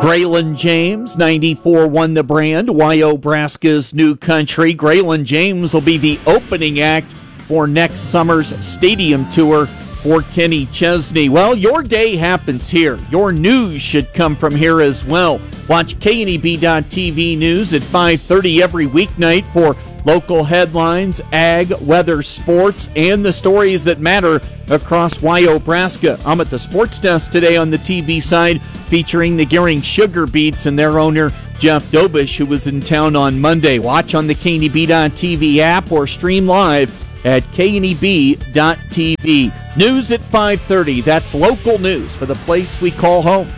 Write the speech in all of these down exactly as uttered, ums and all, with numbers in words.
Graylin James, ninety-four one The Brand, Wyobraska's New Country. Graylin James will be the opening act for next summer's stadium tour for Kenny Chesney. Well, your day happens here. Your news should come from here as well. Watch K N E B dot T V news at five thirty every weeknight for local headlines, ag, weather, sports, and the stories that matter across Wyobraska. I'm at the sports desk today on the T V side, featuring the Gering Sugar Beets and their owner, Jeff Dobish, who was in town on Monday. Watch on the K N E B dot T V app or stream live at K N E B dot T V. News at five thirty. That's local news for the place we call home.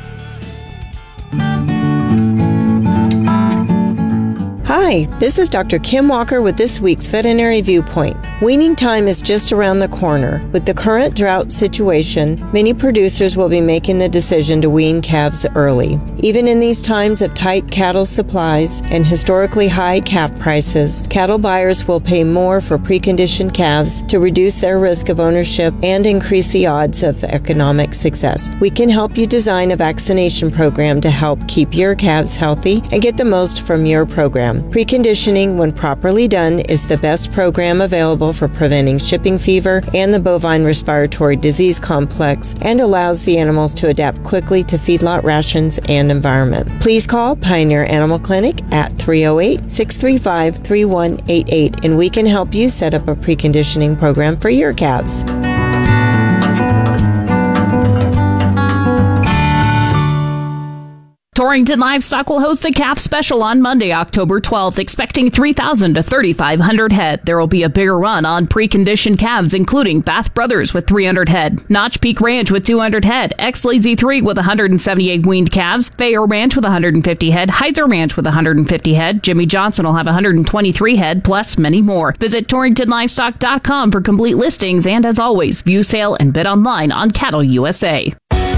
Hi, this is Doctor Kim Walker with this week's Veterinary Viewpoint. Weaning time is just around the corner. With the current drought situation, many producers will be making the decision to wean calves early. Even in these times of tight cattle supplies and historically high calf prices, cattle buyers will pay more for preconditioned calves to reduce their risk of ownership and increase the odds of economic success. We can help you design a vaccination program to help keep your calves healthy and get the most from your program. Preconditioning, when properly done, is the best program available for preventing shipping fever and the bovine respiratory disease complex, and allows the animals to adapt quickly to feedlot rations and environment. Please call Pioneer Animal Clinic at three oh eight, six three five, three one eight eight and we can help you set up a preconditioning program for your calves. Torrington Livestock will host a calf special on Monday, October twelfth, expecting three thousand to thirty-five hundred head. There will be a bigger run on preconditioned calves, including Bath Brothers with three hundred head, Notch Peak Ranch with two hundred head, X-Lazy three with one hundred seventy-eight weaned calves, Thayer Ranch with one hundred fifty head, Heiser Ranch with one hundred fifty head, Jimmy Johnson will have one hundred twenty-three head, plus many more. Visit Torrington Livestock dot com for complete listings, and as always, view sale and bid online on Cattle U S A.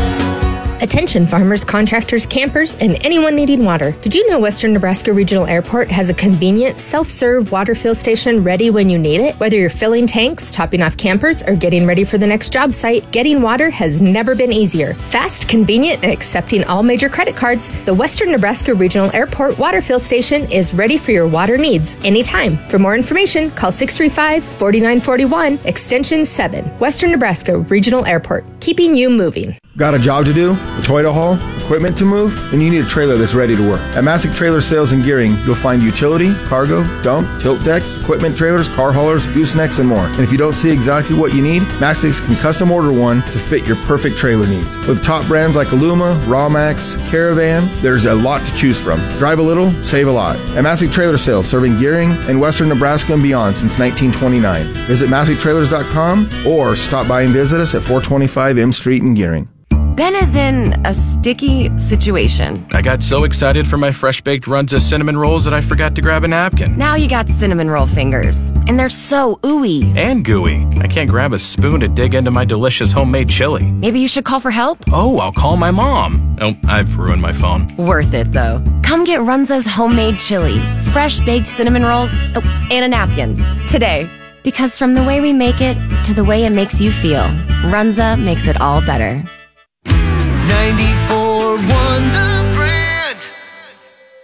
Attention farmers, contractors, campers, and anyone needing water. Did you know Western Nebraska Regional Airport has a convenient self-serve water fill station ready when you need it? Whether you're filling tanks, topping off campers, or getting ready for the next job site, getting water has never been easier. Fast, convenient, and accepting all major credit cards, the Western Nebraska Regional Airport water fill station is ready for your water needs anytime. For more information, call six three five, four nine four one, extension seven. Western Nebraska Regional Airport, keeping you moving. Got a job to do? A toy to haul? Equipment to move? Then you need a trailer that's ready to work. At Masick Trailer Sales in Gering, you'll find utility, cargo, dump, tilt deck, equipment trailers, car haulers, goosenecks, and more. And if you don't see exactly what you need, Masick can custom order one to fit your perfect trailer needs. With top brands like Aluma, Rawmax, Caravan, there's a lot to choose from. Drive a little, save a lot. At Masick Trailer Sales, serving Gering and western Nebraska and beyond since nineteen twenty-nine. Visit Masick Trailers dot com or stop by and visit us at four twenty-five M Street in Gering. Ben is in a sticky situation. I got so excited for my fresh-baked Runza cinnamon rolls that I forgot to grab a napkin. Now you got cinnamon roll fingers, and they're so ooey. And gooey. I can't grab a spoon to dig into my delicious homemade chili. Maybe you should call for help? Oh, I'll call my mom. Oh, I've ruined my phone. Worth it, though. Come get Runza's homemade chili, fresh-baked cinnamon rolls, oh, and a napkin today. Because from the way we make it to the way it makes you feel, Runza makes it all better. ninety-four one